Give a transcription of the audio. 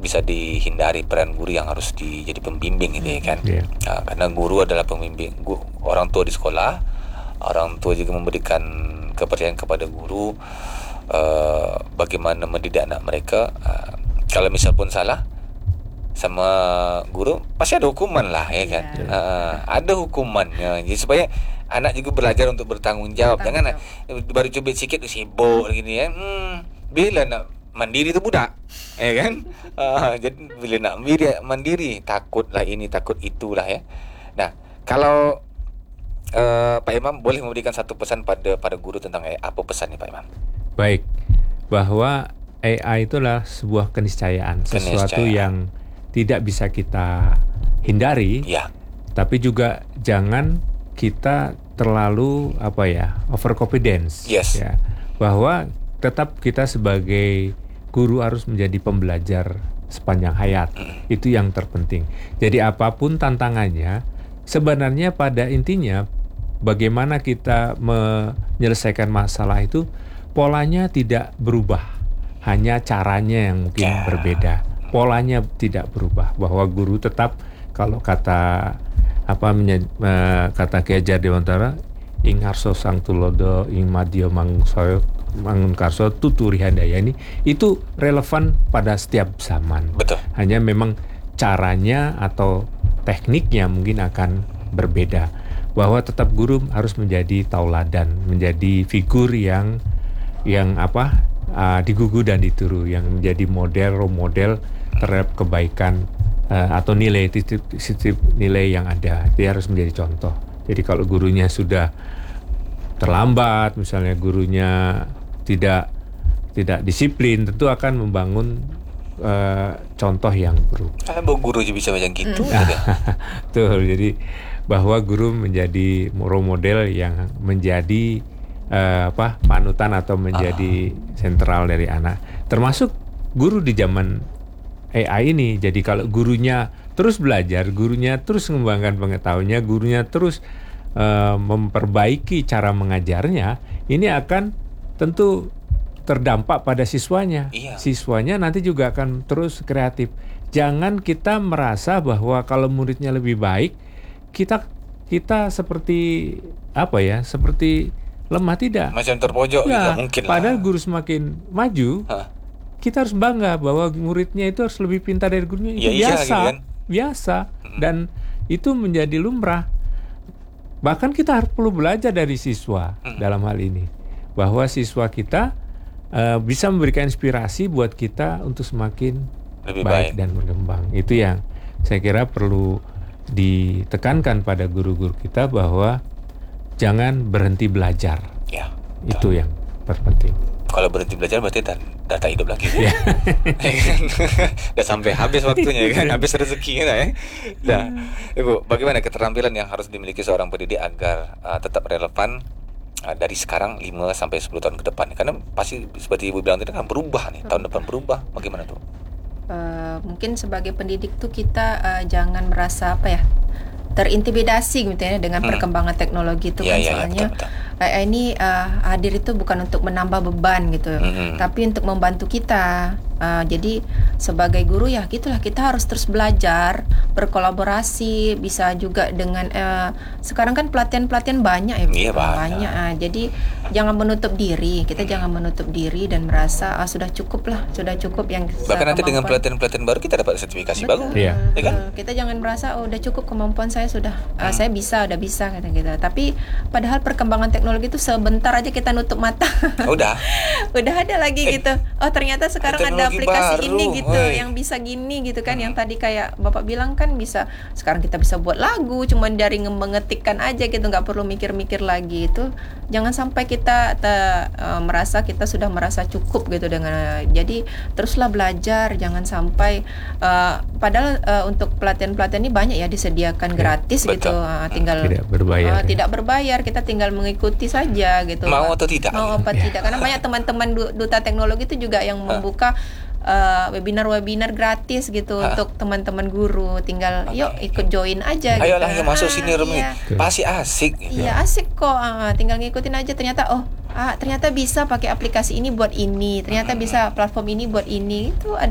bisa dihindari peran guru yang harus jadi pembimbing gitu ya kan. Karena guru adalah pembimbing. Orang tua di sekolah, orang tua juga memberikan kepercayaan kepada guru, bagaimana mendidik anak mereka. Kalau misal pun salah sama guru, pasti ada hukuman lah ya kan. Ada hukumannya, jadi supaya anak juga belajar untuk bertanggung jawab. Jangan baru cubit sikit sibuk gini ya. Bila nak mandiri itu budak, ya kan? Jadi bila nak mandiri takutlah ini, takut itulah ya. Nah, kalau Pak Imam boleh memberikan satu pesan pada guru tentang AI, apa pesannya Pak Imam? Baik, bahwa AI itulah sebuah keniscayaan, sesuatu yang tidak bisa kita hindari. Tapi juga jangan kita terlalu overconfidence. Ya, bahwa tetap kita sebagai guru harus menjadi pembelajar sepanjang hayat. Itu yang terpenting. Jadi apapun tantangannya, sebenarnya pada intinya bagaimana kita menyelesaikan masalah itu, polanya tidak berubah, hanya caranya yang mungkin berbeda. Polanya tidak berubah, bahwa guru tetap, kalau kata Ki Hajar Dewantara, ing harso sang tulodo ing madya mangun karso tuturi handayani, itu relevan pada setiap zaman. Betul. Hanya memang caranya atau tekniknya mungkin akan berbeda. Bahwa tetap guru harus menjadi tauladan, menjadi figur yang digugu dan ditiru, yang menjadi role model terhadap kebaikan atau nilai titip nilai yang ada. Dia harus menjadi contoh. Jadi kalau gurunya sudah terlambat, misalnya gurunya tidak disiplin, tentu akan membangun contoh yang buruk. Guru juga bisa macam gitu. Betul. Jadi bahwa guru menjadi role model yang menjadi panutan atau menjadi sentral dari anak. Termasuk guru di zaman AI ini. Jadi kalau gurunya terus belajar, gurunya terus mengembangkan pengetahuannya, gurunya terus memperbaiki cara mengajarnya, ini akan tentu terdampak pada siswanya. Siswanya nanti juga akan terus kreatif. Jangan kita merasa bahwa kalau muridnya lebih baik, kita seperti seperti lemah, tidak. Macam terpojok, tidak mungkin. Padahal guru semakin maju, kita harus bangga bahwa muridnya itu harus lebih pintar dari gurunya. Itu biasa, gitu kan? Biasa, dan itu menjadi lumrah. Bahkan kita harus perlu belajar dari siswa dalam hal ini, bahwa siswa kita bisa memberikan inspirasi buat kita untuk semakin lebih baik dan berkembang. Itu yang saya kira perlu ditekankan pada guru-guru kita, bahwa jangan berhenti belajar. Itu yang terpenting. Kalau berhenti belajar berarti data hidup lagi. Udah sampai habis waktunya kan, habis rezeki ya. Nah, Ibu, bagaimana keterampilan yang harus dimiliki seorang pendidik agar tetap relevan dari sekarang 5 sampai 10 tahun ke depan? Karena pasti seperti Ibu bilang tadi kan berubah nih, tahun depan berubah. Bagaimana tuh? Mungkin sebagai pendidik tuh kita jangan merasa terintimidasi gitu ya dengan perkembangan teknologi itu kan, soalnya AI ini hadir itu bukan untuk menambah beban gitu, tapi untuk membantu kita. Jadi sebagai guru ya gitulah, kita harus terus belajar, berkolaborasi, bisa juga dengan sekarang kan pelatihan banyak ya, banyak. Jadi jangan menutup diri, kita jangan menutup diri dan merasa sudah cukup yang bahkan nanti dengan pelatihan baru kita dapat sertifikasi baru. Ya kan? Kita jangan merasa udah cukup kemampuan saya sudah, saya udah bisa gitu. Tapi padahal perkembangan teknologi itu sebentar aja kita nutup mata. udah ada lagi gitu. Oh ternyata sekarang ada aplikasi baru, ini gitu, yang bisa gini gitu kan. Yang tadi kayak Bapak bilang kan bisa, sekarang kita bisa buat lagu cuman dari mengetikkan aja gitu, nggak perlu mikir-mikir lagi. Itu jangan sampai kita merasa kita sudah merasa cukup gitu dengan. Jadi teruslah belajar, jangan sampai padahal untuk pelatihan ini banyak ya disediakan gratis gitu, tinggal tidak berbayar, kita tinggal mengikuti saja gitu. Mau atau tidak? Karena banyak teman-teman duta teknologi itu juga yang membuka webinar gratis gitu untuk teman-teman guru. Tinggal yuk ikut join aja. Ayolah gitu. Masuk sini Rumi. Pasti asik. Iya asik kok. Tinggal ngikutin aja. Ternyata bisa pakai aplikasi ini buat ini. Ternyata bisa platform ini buat ini. Itu